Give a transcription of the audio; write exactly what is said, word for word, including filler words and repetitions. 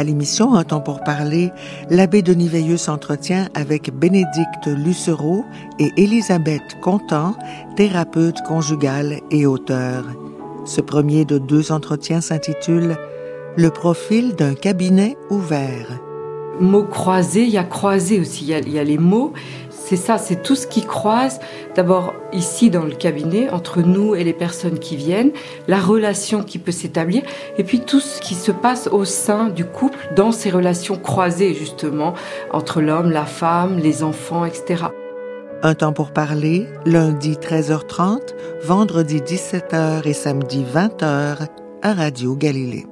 À l'émission Un temps pour parler, l'abbé Denis Veilleux s'entretient avec Bénédicte Lucereau et Élisabeth Contant, thérapeute conjugale et auteure. Ce premier de deux entretiens s'intitule « Le profil d'un cabinet ouvert ». Mots croisés, il y a croisé aussi, il y a, il y a les mots. C'est ça, c'est tout ce qui croise. D'abord, ici, dans le cabinet, entre nous et les personnes qui viennent, la relation qui peut s'établir, et puis tout ce qui se passe au sein du couple, dans ces relations croisées, justement, entre l'homme, la femme, les enfants, et cetera. Un temps pour parler, lundi treize heures trente, vendredi dix-sept heures et samedi vingt heures à Radio Galilée.